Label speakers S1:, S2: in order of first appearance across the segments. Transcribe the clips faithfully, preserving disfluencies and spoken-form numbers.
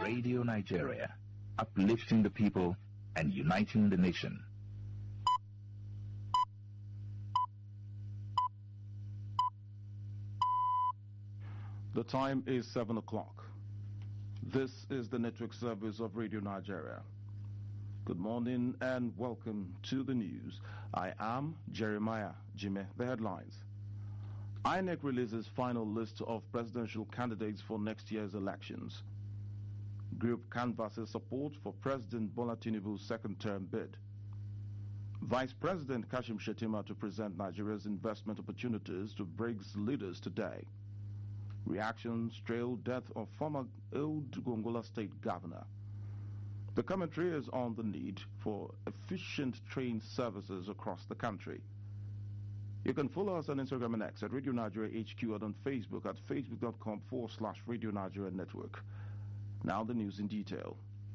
S1: Radio Nigeria, uplifting the people and uniting the nation.
S2: The time is seven o'clock. This is the network service of Radio Nigeria. Good morning and welcome to the news. I am Jeremiah Jimmy. The headlines. I N E C releases final list of presidential candidates for next year's elections. Group canvasses support for President Bola Tinubu's second-term bid. Vice President Kashim Shettima to present Nigeria's investment opportunities to BRICS leaders today. Reactions trail death of former Old Gongola State Governor. The commentary is on the need for efficient train services across the country. You can follow us on Instagram and X at Radio Nigeria H Q and on Facebook at facebook.com forward slash Radio Nigeria Network. Now the news in detail.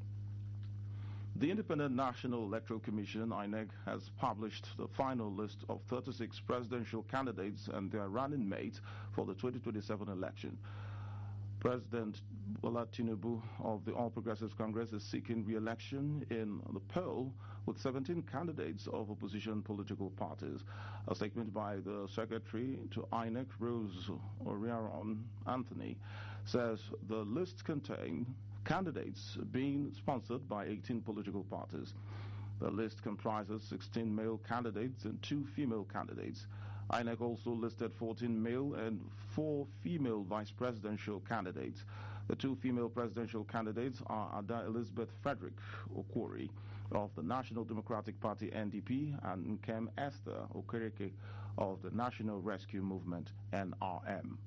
S2: The Independent National Electoral Commission, I N E C, has published the final list of thirty-six presidential candidates and their running mates for the twenty twenty-seven election. President Bola Tinubu of the All Progressives Congress is seeking re-election in the poll with seventeen candidates of opposition political parties. A statement by the Secretary to I N E C, Rose Oriaron Anthony, says the list contains candidates being sponsored by eighteen political parties. The list comprises sixteen male candidates and two female candidates. I N E C also listed fourteen male and four female vice presidential candidates. The two female presidential candidates are Ada Elizabeth Frederick Okwori of the National Democratic Party N D P and Nkem Esther Okereke of the National Rescue Movement N R M.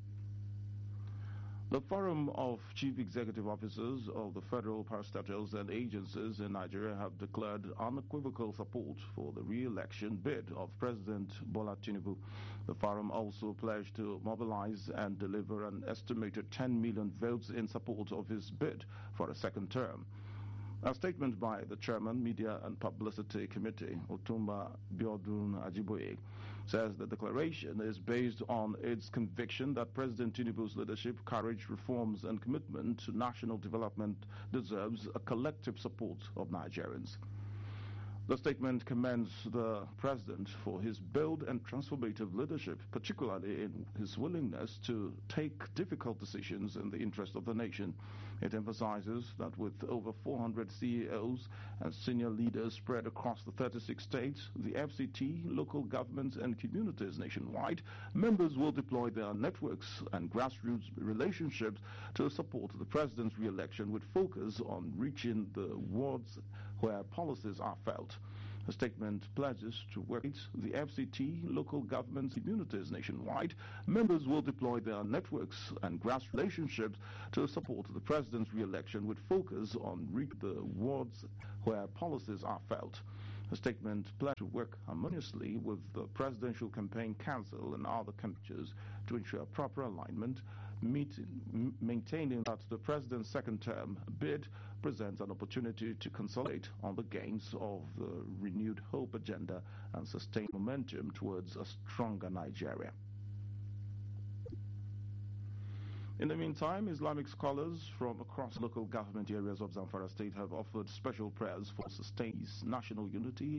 S2: The Forum of Chief Executive Officers of the federal parastatals and agencies in Nigeria have declared unequivocal support for the re-election bid of President Bola Tinubu. The forum also pledged to mobilize and deliver an estimated ten million votes in support of his bid for a second term. A statement by the Chairman, Media and Publicity Committee, Otumba Biodun Ajiboye, says the declaration is based on its conviction that President Tinubu's leadership, courage, reforms, and commitment to national development deserves a collective support of Nigerians. The statement commends the President for his bold and transformative leadership, particularly in his willingness to take difficult decisions in the interest of the nation. It emphasizes that with over four hundred C E Os and senior leaders spread across the thirty-six states, the F C T, local governments and communities nationwide, members will deploy their networks and grassroots relationships to support the President's re-election with focus on reaching the wards where policies are felt. The statement pledges to work with the F C T, local governments, communities nationwide. Members will deploy their networks and grassroots relationships to support the President's re-election with focus on reaching the wards where policies are felt. The statement pledged to work harmoniously with the Presidential Campaign Council and other committees to ensure proper alignment, meeting, maintaining that the President's second term bid presents an opportunity to consolidate on the gains of the renewed hope agenda and sustain momentum towards a stronger Nigeria. In the meantime, Islamic scholars from across local government areas of Zamfara State have offered special prayers for sustained national unity